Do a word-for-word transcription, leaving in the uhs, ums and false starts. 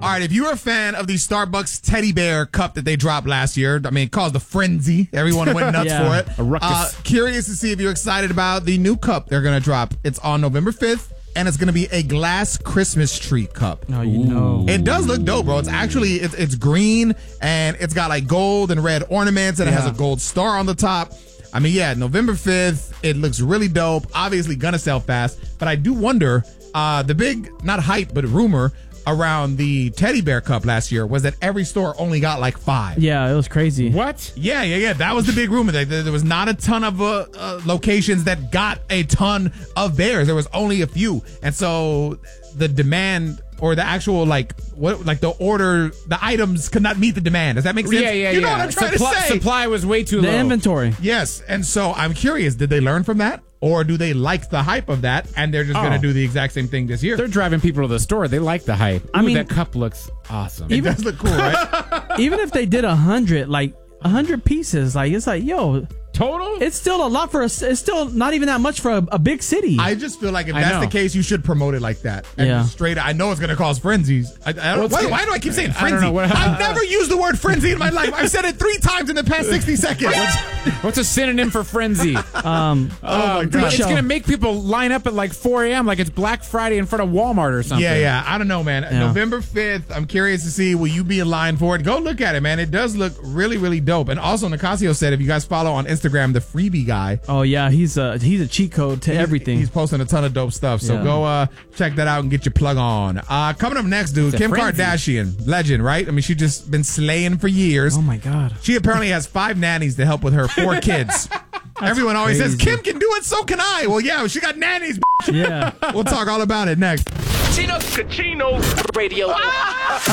All right, if you were a fan of the Starbucks teddy bear cup that they dropped last year, I mean, it caused a frenzy. Everyone went nuts Yeah. for it. A ruckus. Uh, curious to see if you're excited about the new cup they're going to drop. It's on November fifth, and it's going to be a glass Christmas tree cup. Oh, you know. It does look dope, bro. It's actually, it's, it's green, and it's got like gold and red ornaments, and it has Yeah. a gold star on the top. I mean, yeah, November fifth, it looks really dope. Obviously gonna sell fast, but I do wonder, uh, the big, not hype, but rumor around the teddy bear cup last year was that every store only got like five. Yeah, it was crazy. What? Yeah, yeah, yeah. That was the big rumor. That there was not a ton of uh, uh, locations that got a ton of bears. There was only a few, and so the demand or the actual like what like the order, the items could not meet the demand. Does that make sense? Yeah, yeah, you yeah. know what I'm trying supply, to say? Supply was way too The low. inventory. Yes, and so I'm curious. Did they learn from that, or do they like the hype of that, and they're just Oh. going to do the exact same thing this year? They're driving people to the store. They like the hype. I Ooh, mean- that cup looks awesome. It does look cool, right? Even if they did a hundred, like a hundred pieces, like it's like, yo, Total? it's still a lot for us. It's still not even that much for a, a big city. I just feel like if I that's know. the case, you should promote it like that. And Yeah. just straight. I know it's going to cause frenzies. I, I don't, What's why, it- why do I keep saying I don't frenzy? know what- I've never used the word frenzy in my life. I've said it three times in the past sixty seconds. What's a synonym for frenzy? um, Oh my God. It's going to make people line up at like four a.m. like it's Black Friday in front of Walmart or something. Yeah, yeah. I don't know, man. Yeah. November fifth, I'm curious to see, will you be in line for it? Go look at it, man. It does look really, really dope. And also, Nicasio said, if you guys follow on Instagram, the freebie guy, oh yeah, he's a he's a cheat code to everything. he's posting a ton of dope stuff. So Yeah. go uh, check that out and get your plug on. Uh, coming up next, dude, It's a Kim frenzy. Kardashian, legend, right? I mean, she's just been slaying for years. Oh my god. She apparently has five nannies to help with her four kids. Everyone always says, crazy. Kim can do it, so can I. Well, yeah, she got nannies. Yeah. We'll talk all about it next. Chino, Cachino Radio.